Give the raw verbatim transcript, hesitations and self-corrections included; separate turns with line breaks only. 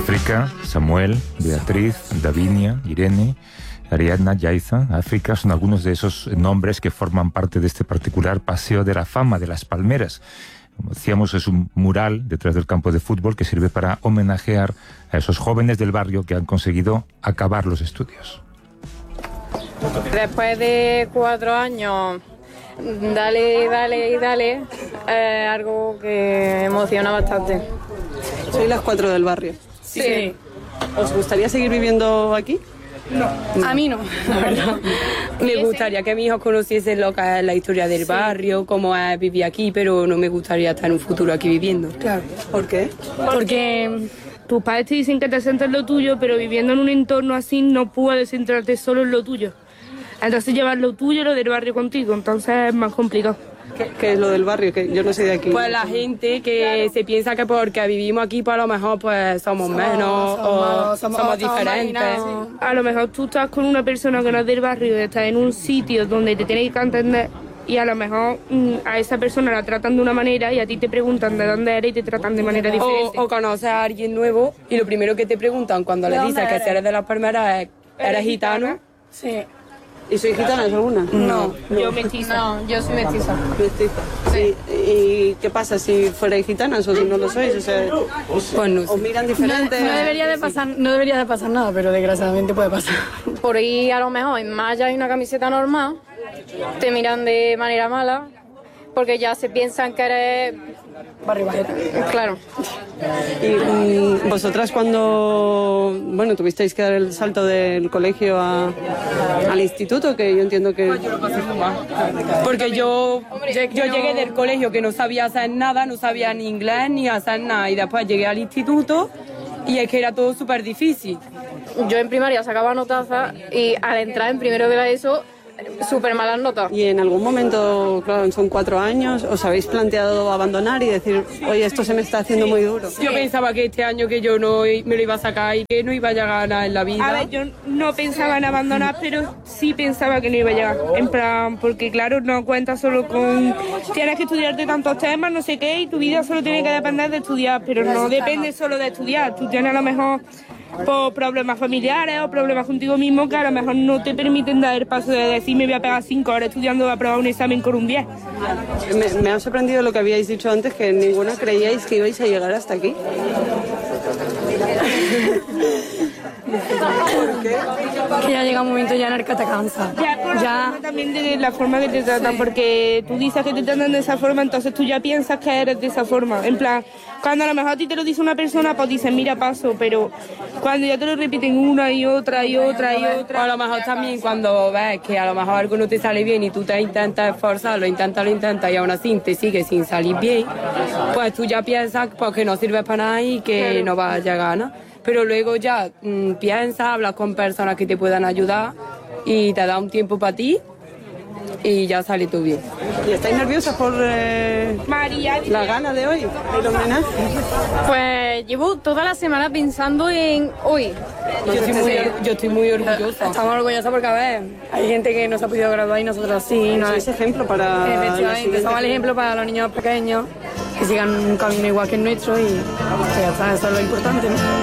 África, Samuel, Beatriz, Davinia, Irene, Ariadna, Yaiza. África son algunos de esos nombres que forman parte de este particular Paseo de la Fama de las Palmeras. Como decíamos, es un mural detrás del campo de fútbol que sirve para homenajear a esos jóvenes del barrio que han conseguido acabar los estudios.
Después de cuatro años, dale, dale y dale, es algo que emociona bastante.
¿Sois las cuatro del barrio?
Sí. sí.
¿Os gustaría seguir viviendo aquí?
No, no. A mí no, la verdad.
Me gustaría que mis hijos conociesen lo que es la historia del sí. barrio, cómo es vivir aquí, pero no me gustaría estar en un futuro aquí viviendo.
Claro. ¿Por qué?
Porque tus padres te dicen que te centres en lo tuyo, pero viviendo en un entorno así no puedes centrarte solo en lo tuyo. Entonces llevar lo tuyo y lo del barrio contigo, entonces es más complicado.
¿Qué, ¿Qué es lo del barrio? Que yo no sé de aquí.
Pues la gente que se piensa que porque vivimos aquí, pues a lo mejor pues somos, somos menos somos, o somos, somos diferentes.
Somos a lo mejor tú estás con una persona que no es del barrio, estás en un sitio donde te tienes que entender y a lo mejor mm, a esa persona la tratan de una manera y a ti te preguntan de dónde eres y te tratan de manera diferente.
O, o conoces a alguien nuevo y lo primero que te preguntan cuando le dices que si eres de las Palmeras es ¿eres gitano?
Sí.
¿Y sois gitanas alguna?
No,
no, yo mestiza.
No, yo soy mestiza.
Mestiza. Sí. ¿Y qué pasa si fuerais gitanas o si no lo sois? O sea,
pues no sé.
¿os miran diferente?
No, no debería de pasar, no debería de pasar nada, pero desgraciadamente puede pasar. Por ahí a lo mejor en Maya hay una camiseta normal, te miran de manera mala, porque ya se piensan que eres
barrio bajeta.
Claro.
Y um, vosotras cuando, bueno, tuvisteis que dar el salto del colegio a, al instituto, que yo entiendo que...
Pues yo lo pasé muy mal. Porque yo, yo llegué del colegio que no sabía hacer nada, no sabía ni inglés ni hacer nada, y después llegué al instituto y es que era todo súper difícil.
Yo en primaria sacaba notazas y al entrar en primero de la ESO, súper malas notas.
Y en algún momento, claro, son cuatro años, ¿os habéis planteado abandonar y decir, oye, esto se me está haciendo muy duro?
Yo pensaba que este año que yo no me lo iba a sacar y que no iba a llegar a nada en la vida.
A ver, yo no pensaba en abandonar, pero sí pensaba que no iba a llegar. En plan, porque claro, no cuentas solo con... Tienes que estudiarte tantos temas, no sé qué, y tu vida solo tiene que depender de estudiar, pero no depende solo de estudiar. Tú tienes a lo mejor... por problemas familiares o problemas contigo mismo que a lo mejor no te permiten dar el paso de decir me voy a pegar cinco horas estudiando a aprobar un examen con un diez.
Me, me ha sorprendido lo que habíais dicho antes, que ninguna creíais que ibais a llegar hasta aquí. ¿Por qué?
Que ya llega un momento ya en el que te cansa.
Ya, por ya. También de la forma que te tratan, sí. Porque tú dices que te tratan de esa forma, entonces tú ya piensas que eres de esa forma. En plan, cuando a lo mejor a ti te lo dice una persona, pues dices, mira, paso, pero cuando ya te lo repiten una y otra y otra y otra...
O a lo mejor también cuando ves que a lo mejor algo no te sale bien y tú te intentas esforzar, lo intentas, lo intentas y aún así te sigue sin salir bien, pues tú ya piensas pues, que no sirves para nada y que claro. No vas a llegar, ¿no? Pero luego ya mmm, piensas, hablas con personas que te puedan ayudar y te da un tiempo para ti y ya sale todo bien.
¿Y estáis nerviosas por eh,
María,
la gana de hoy, el homenaje?
Pues llevo toda la semana pensando en hoy.
Yo estoy muy, yo estoy muy orgullosa.
Estamos orgullosas porque, a ver, hay gente que no se ha podido graduar y nosotros sí.
¿No es ejemplo para...?
Efectivamente, somos el ejemplo para los niños pequeños que sigan un camino igual que el nuestro y que ya está, eso es lo importante, ¿no?